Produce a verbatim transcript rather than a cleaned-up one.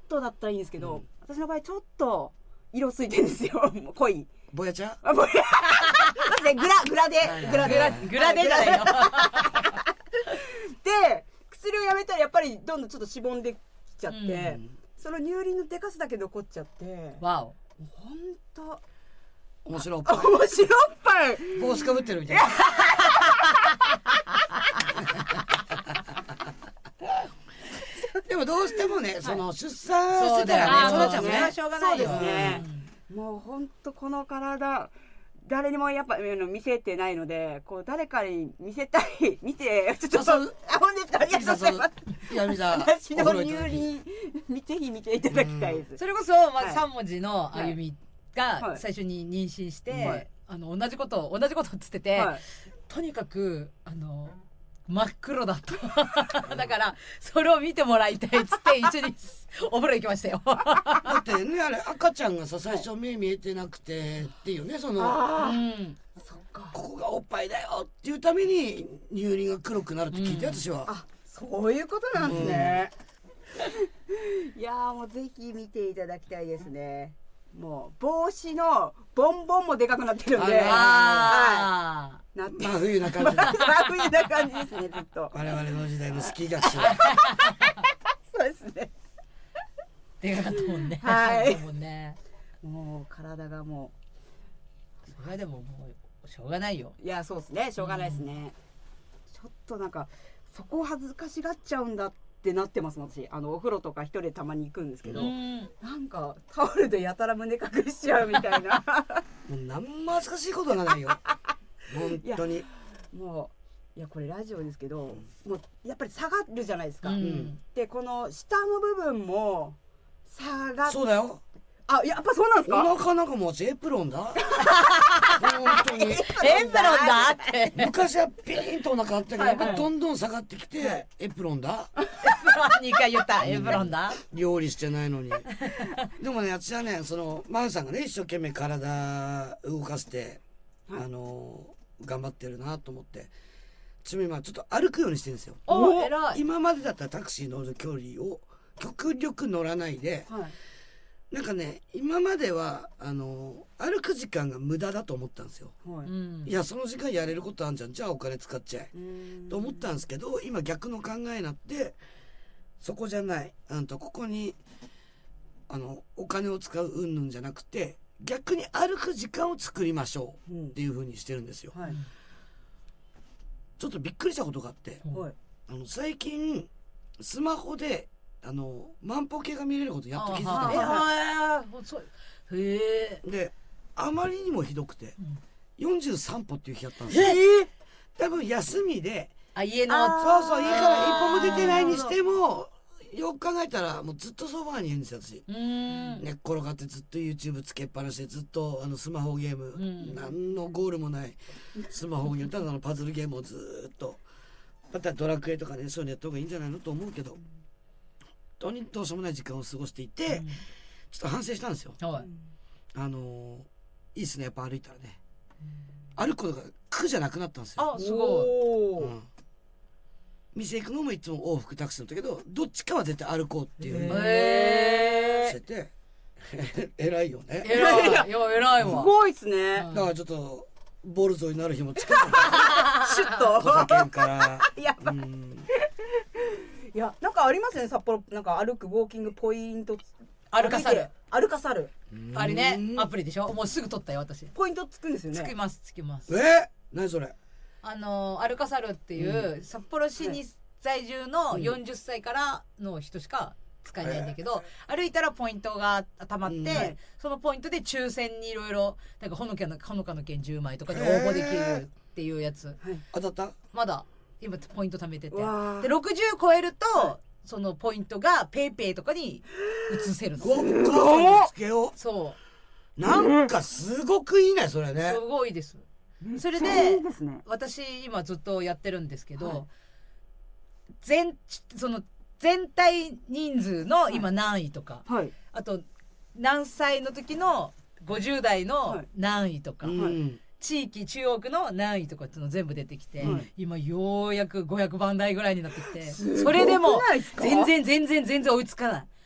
とだったらいいんですけど、うん、私の場合ちょっと色ついてるんですよ。濃いぼやちゃあぼやでグラグラでグラでグラでじゃないので薬をやめたらやっぱりどんどんちょっとしぼんできちゃって、うん、その乳輪のでかさだけ残っちゃって、 わおほんと面白おっぱい面白おっぱい帽子かぶってるみたいなでもどうしてもね、はい、その出産してたらね、 そうだね、しょうがないよ。 そうですね、うん、もうほんとこの体誰にもやっぱ見せてないので、こう誰かに見せたい見てちょっとあ本日ありがとうございます。いや私の乳輪ぜひ見ていただきたいです。 それこそまあ三文字のあゆみが最初に妊娠して、はい、あの同じこと同じことっつってて、はい、とにかくあの真っ黒だっただからそれを見てもらいたいっつって一緒にお風呂行きましたよだってね、あれ赤ちゃんがさ最初目見えてなくてっていうね、そのあ、うん、そっか、 ここがおっぱいだよっていうために乳輪が黒くなるって聞いて、うん、私はあ、そういうことなんですね、うん、いやーもうぜひ見ていただきたいですね。もう帽子のボンボンもでかくなってるんで、 あー、はい、真冬な感じ真冬な感じですね、ずっと我々の時代のスキー学習そうですね、 でかかったもんね、 はい、 もうね、 もう体がもうそれでももうしょうがないよ。 いやそうですね、しょうがないですね、うん、ちょっとなんかそこを恥ずかしがっちゃうんだってなってますもん、私。あのお風呂とか一人でたまに行くんですけど、うん、なんかタオルでやたら胸隠しちゃうみたいなもう何も恥ずかしいことがないよ本当に。 もういやこれラジオですけど、うん、もうやっぱり下がるじゃないですか、うん、でこの下の部分も下がっそうだよ。 あ、やっぱそうなんですか。 お腹なんかもうエプロンだ本当にエプロンだって昔はピーンとお腹あったけど、やっぱどんどん下がってきて、はい、エプロンだにかい言ったエプロンだ料理してないのにでもね、私はね、そのマンさんがね一生懸命体動かして、はい、あの頑張ってるなと思って、ちなみに今ちょっと歩くようにしてるんですよ。 お偉い。 今までだったらタクシー乗る距離を極力乗らないで、はい、なんかね、今まではあの歩く時間が無駄だと思ったんですよ、はい、いやその時間やれることあんじゃん、じゃあお金使っちゃえと思ったんですけど、今逆の考えになって、そこじゃない、あんとここにあのお金を使う云々じゃなくて、逆に歩く時間を作りましょうっていう風にしてるんですよ、はい、ちょっとびっくりしたことがあって、はい、あの最近スマホであの万歩計が見れることやっと気づいたんですよ。へえ。であまりにもひどくて、うん、よんじゅうさんぽっていう日やったんですよ。えー、多分休みで、 あ、家のそうそう、家から一歩も出てないにしても、よく考えたらもうずっとそばにいるんですよ、私。寝っ転がってずっと YouTube つけっぱなしで、ずっとあのスマホゲーム、うん、何のゴールもないスマホゲーム、ただのパズルゲームをずっと、またドラクエとかね、そういうのやった方がいいんじゃないのと思うけど、本当にどうしようもない時間を過ごしていて、うん、ちょっと反省したんですよ。はい、あのー、いいっすね、やっぱ歩いたらね、うん、歩くことが苦じゃなくなったんですよ。 あ、すごい、うん、 店行くのもいつも往復タクシーだったけど、どっちかは絶対歩こうっていうふうにしてて偉いよね。 偉い、いや偉いわ。 すごいっすね。 だからちょっとボルゾイになる日も近いシュッと小酒からやばい、うん、いやなんかありますね、札幌。なんか歩くウォーキングポイント、 歩かさる歩かさるあれね、アプリでしょ。もうすぐ取ったよ私。 ポイントつくんですよね。 つきますつきます。 えー、何それ。 あの歩かさるっていう、うん、札幌市に在住のよんじゅっさいからの人しか使えないんだけど、うん、歩いたらポイントがたまって、うん、そのポイントで抽選にいろいろなんかほのかのほのかの券じゅうまいとかで応募できるっていうやつ。 当たった？ まだ今ポイント貯めてて、でろくじゅう超えると、はい、そのポイントがペイペイとかに移せるの。 つけよう。 そう。 なんかすごくいいねそれね。 すごいです。それで、ね、私今ずっとやってるんですけど、はい、全その全体人数の今何位とか、はい、あと何歳の時のごじゅう代の何位とか、はい、地域中央区の何位とかっていうの全部出てきて、はい、今ようやくごひゃくばん台ぐらいになってきて、それでも全然全然全然追いつかない。